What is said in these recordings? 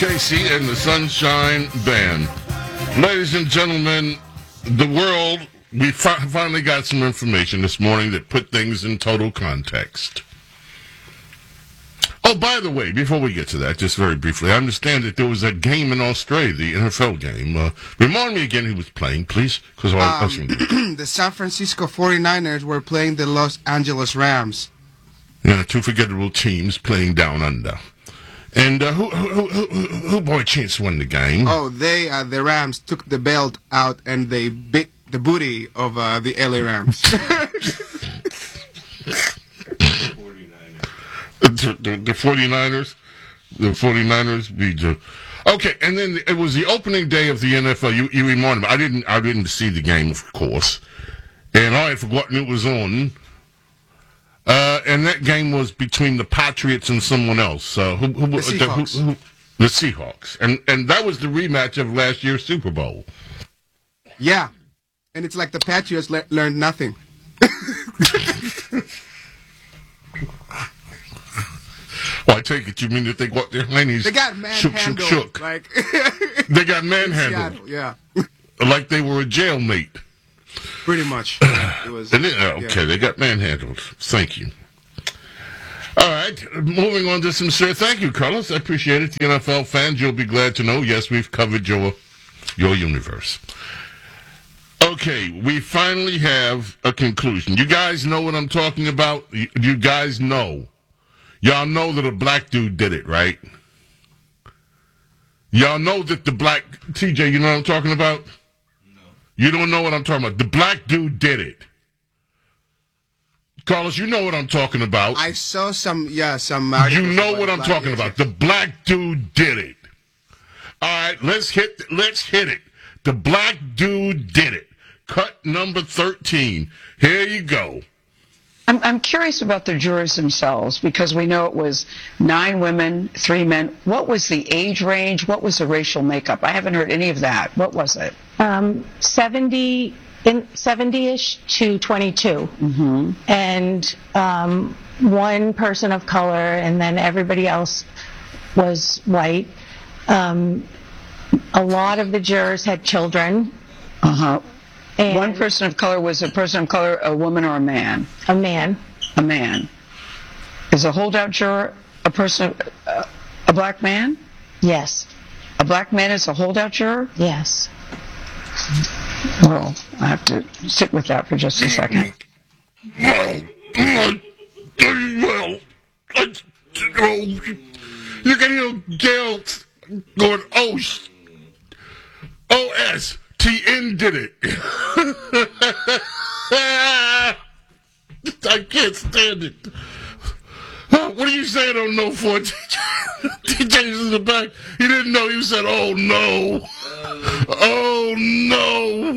Casey and the Sunshine Band. Ladies and gentlemen, the world, we finally got some information this morning that put things in total context. Oh, by the way, before we get to that, just very briefly, I understand that there was a game in Australia, the NFL game. Remind me again who was playing, please. Because the San Francisco 49ers were playing the Los Angeles Rams. Yeah, two forgettable teams playing down under. And who by chance won the game? Oh, the Rams took the belt out and they bit the booty of the LA Rams. The 49ers? The 49ers beat the... Okay, and then it was the opening day of the NFL. You reminded me. I didn't see the game, of course. And I had forgotten it was on. And that game was between the Patriots and someone else. The Seahawks. The Seahawks. And that was the rematch of last year's Super Bowl. Yeah. And it's like the Patriots learned nothing. Well, I take it you mean that they got their heinies. They got manhandled. Shook. Like they got manhandled. Yeah. Like they were a jailmate. Pretty much. It was. Okay, they got manhandled. Thank you. All right, moving on to some serious. Thank you, Carlos. I appreciate it. The NFL fans, you'll be glad to know, yes, we've covered your universe. Okay, we finally have a conclusion. You guys know what I'm talking about? You guys know. Y'all know that a black dude did it, right? Y'all know that the black... TJ, you know what I'm talking about? You don't know what I'm talking about. The black dude did it. Carlos, you know what I'm talking about. I saw some. You know what I'm talking about. The black dude did it. All right, let's hit it. The black dude did it. Cut number 13. Here you go. I'm curious about the jurors themselves because we know it was 9 women, 3 men. What was the age range? What was the racial makeup? I haven't heard any of that. What was it? 70-ish to 22. Mm-hmm. And 1 person of color, and then everybody else was white. A lot of the jurors had children. Uh-huh. And 1 person of color, was a person of color a woman or a man? A man. A man. Is a holdout juror a person, a black man? Yes. A black man is a holdout juror? Yes. Well, I have to sit with that for just a second. You can hear Gail going, O-S. TN did it. I can't stand it. What are you saying on no for? TJ's in the back. He didn't know. He said, oh, no. Oh, no.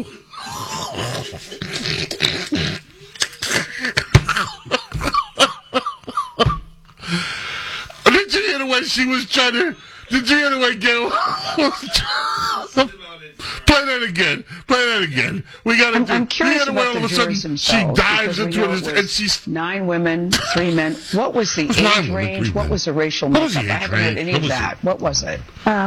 Did you hear the way she was trying to... Did you hear the way Gail... Play that again. We got to. I'm curious about the jurors themselves. She dives into it and she's 9 women, 3 men. What was the age range? What was the racial makeup? I haven't heard any of that. What was it?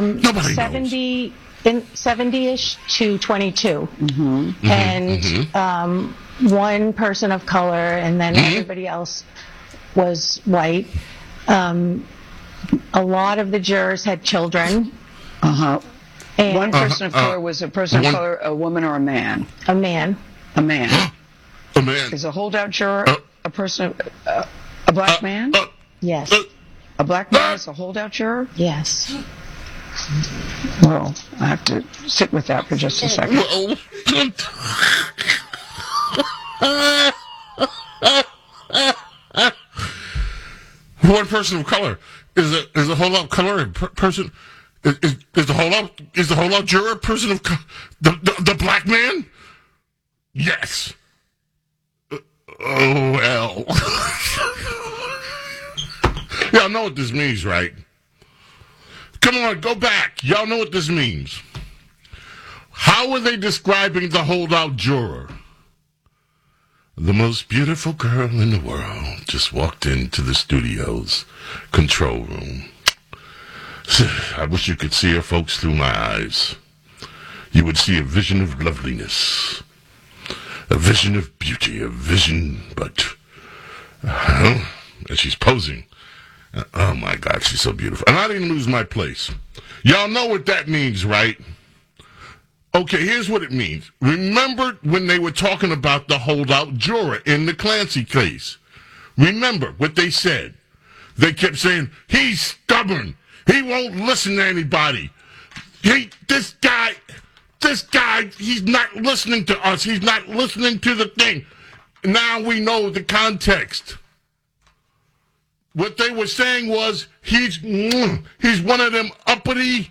70-ish to 22. Mm-hmm. And 1 person of color, and then everybody else was white. A lot of the jurors had children. Uh-huh. And 1 person of color, was a person of color a woman or a man? A man. A man. A man. Is a holdout juror a person, a black man? Yes. A black man is a holdout juror? Yes. Well, I have to sit with that for just a second. One person of color is a holdout color person. Is the holdout juror a person of the black man? Yes. Oh well. Y'all know what this means, right? Come on, go back. Y'all know what this means. How are they describing the holdout juror? The most beautiful girl in the world just walked into the studio's control room. I wish you could see her, folks, through my eyes. You would see a vision of loveliness, a vision of beauty, a vision, but as she's posing, oh my God, she's so beautiful. And I didn't lose my place. Y'all know what that means, right? Okay, here's what it means. Remember when they were talking about the holdout juror in the Clancy case? Remember what they said. They kept saying, he's stubborn. He won't listen to anybody. This guy, he's not listening to us. He's not listening to the thing. Now we know the context. What they were saying was, he's one of them uppity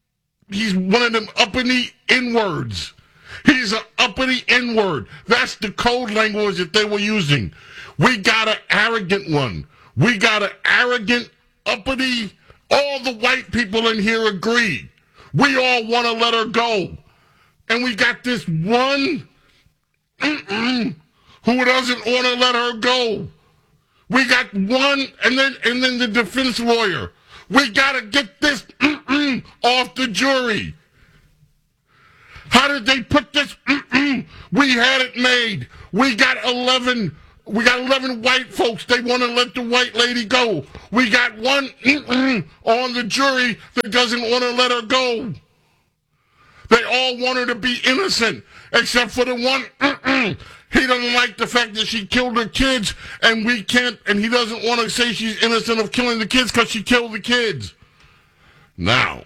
N-words. He's an uppity N-word. That's the code language that they were using. We got an arrogant one. We got an arrogant, uppity, all the white people in here agree. We all want to let her go. And we got this one who doesn't want to let her go. We got one, and then the defense lawyer. We got to get this off the jury. How did they put this? We had it made. We got 11 white folks. They want to let the white lady go. We got one on the jury that doesn't want to let her go. They all want her to be innocent, except for the one. He doesn't like the fact that she killed her kids, and we can't. And he doesn't want to say she's innocent of killing the kids because she killed the kids. Now,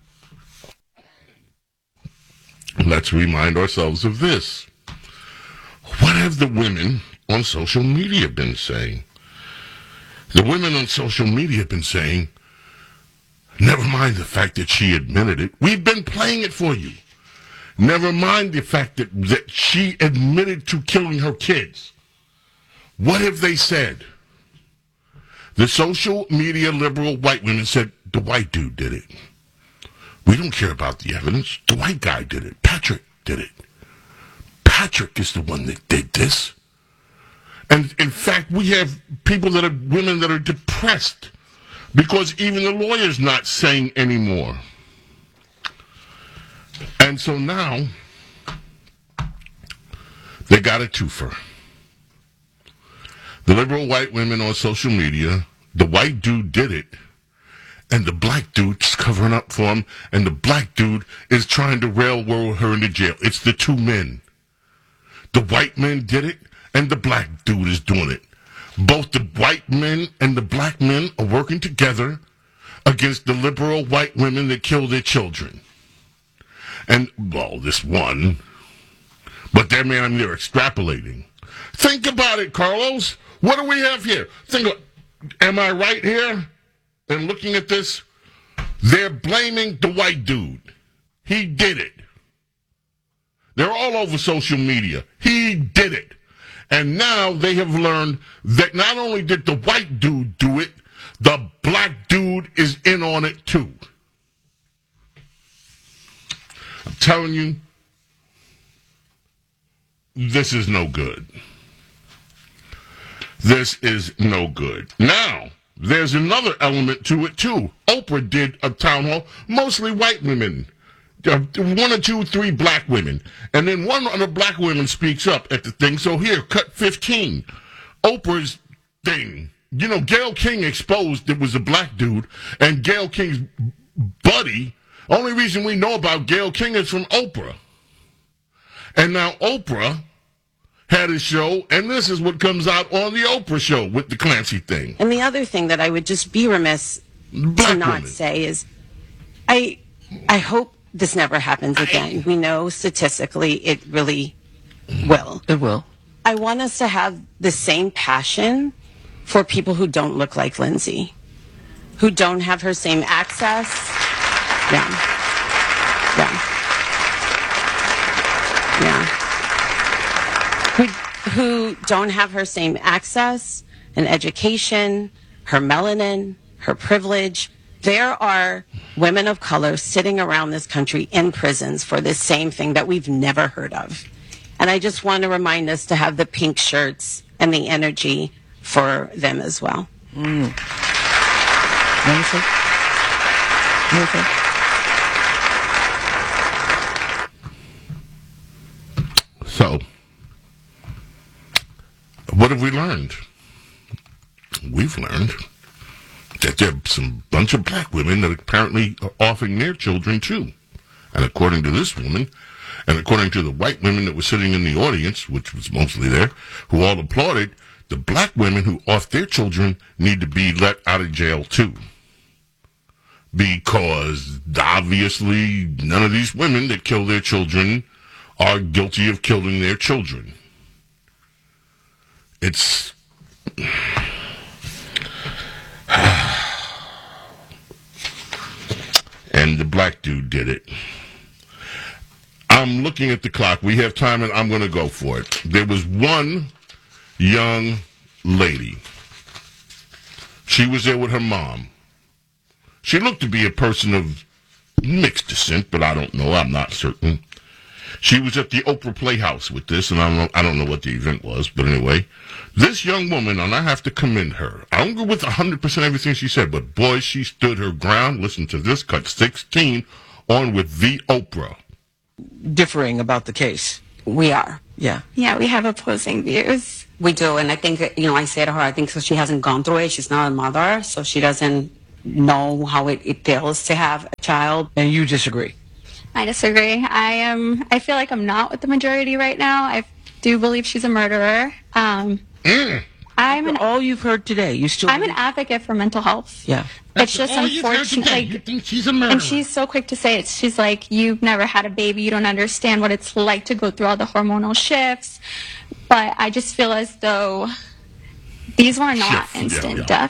let's remind ourselves of this. What have the women on social media been saying? The women on social media have been saying, never mind the fact that she admitted it. We've been playing it for you. Never mind the fact that she admitted to killing her kids. What have they said? The social media liberal white women said, the white dude did it. We don't care about the evidence. The white guy did it. Patrick did it. Patrick is the one that did this. And in fact, we have women that are depressed because even the lawyer's not saying anymore. And so now, they got a twofer. The liberal white women on social media, the white dude did it, and the black dude's covering up for him, and the black dude is trying to railroad her into jail. It's the two men. The white men did it, and the black dude is doing it. Both the white men and the black men are working together against the liberal white women that kill their children. And, well, this one, but they're extrapolating. Think about it, Carlos. What do we have here? Am I right here in looking at this? They're blaming the white dude. He did it. They're all over social media. He did it. And now they have learned that not only did the white dude do it, the black dude is in on it too. I'm telling you, this is no good. This is no good. Now, there's another element to it too. Oprah did a town hall, mostly white women. 1 or 2, 3 black women. And then one of the black women speaks up at the thing. So here, cut 15. Oprah's thing. You know, Gayle King exposed it was a black dude, and Gayle King's buddy. Only reason we know about Gayle King is from Oprah. And now Oprah had a show, and this is what comes out on the Oprah show with the Clancy thing. And the other thing that I would just be remiss to not say is, I hope this never happens again. We know statistically it really will. It will. I want us to have the same passion for people who don't look like Lindsay, who don't have her same access. Who don't have her same access and education, her melanin, her privilege. There are women of color sitting around this country in prisons for this same thing that we've never heard of. And I just want to remind us to have the pink shirts and the energy for them as well. Okay. So, what have we learned? We've learned that there are some bunch of black women that apparently are offing their children too. And according to this woman, and according to the white women that were sitting in the audience, which was mostly there, who all applauded, the black women who off their children need to be let out of jail too. Because obviously none of these women that kill their children are guilty of killing their children. It's... And the black dude did it. I'm looking at the clock. We have time, and I'm going to go for it. There was one young lady. She was there with her mom. She looked to be a person of mixed descent, but I don't know. I'm not certain. She was at the Oprah Playhouse with this, and I don't know what the event was, but anyway, this young woman, and I have to commend her. I don't go with 100% everything she said, but boy, she stood her ground. Listen to this, cut 16 on with the Oprah. Differing about the case. We are. Yeah. Yeah, we have opposing views. We do, and I think, I say to her, I think so she hasn't gone through it. She's not a mother, so she doesn't know how it feels to have a child. And you disagree? I disagree. I feel like I'm not with the majority right now. I do believe she's a murderer. All you've heard today, you still... I'm an advocate for mental health. Yeah. It's just unfortunate. Like, you think she's a murderer. and she's so quick to say it. She's like, you've never had a baby. You don't understand what it's like to go through all the hormonal shifts. But I just feel as though these were not instant deaths.